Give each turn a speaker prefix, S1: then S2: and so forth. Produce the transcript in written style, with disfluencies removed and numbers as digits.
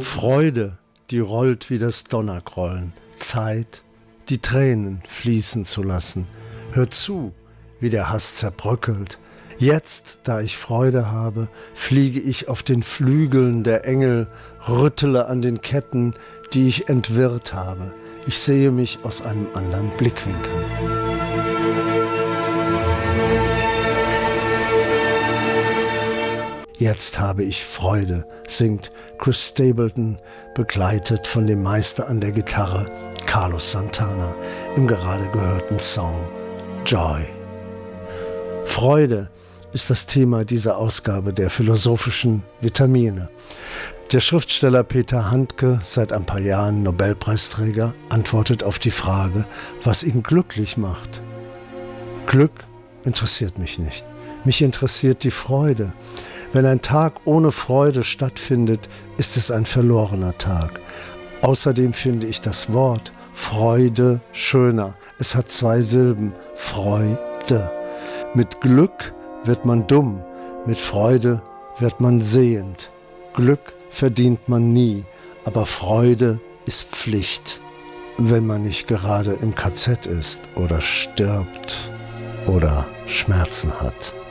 S1: Freude, die rollt wie das Donnergrollen. Zeit, die Tränen fließen zu lassen. Hör zu, wie der Hass zerbröckelt. Jetzt, da ich Freude habe, fliege ich auf den Flügeln der Engel, rüttele an den Ketten, die ich entwirrt habe. Ich sehe mich aus einem anderen Blickwinkel. Jetzt habe ich Freude, singt Chris Stapleton, begleitet von dem Meister an der Gitarre, Carlos Santana, im gerade gehörten Song Joy. Freude ist das Thema dieser Ausgabe der philosophischen Vitamine. Der Schriftsteller Peter Handke, seit ein paar Jahren Nobelpreisträger, antwortet auf die Frage, was ihn glücklich macht. Glück interessiert mich nicht. Mich interessiert die Freude. Wenn ein Tag ohne Freude stattfindet, ist es ein verlorener Tag. Außerdem finde ich das Wort Freude schöner. Es hat 2 Silben, Freude. Mit Glück wird man dumm, mit Freude wird man sehend. Glück verdient man nie, aber Freude ist Pflicht, wenn man nicht gerade im KZ ist oder stirbt oder Schmerzen hat.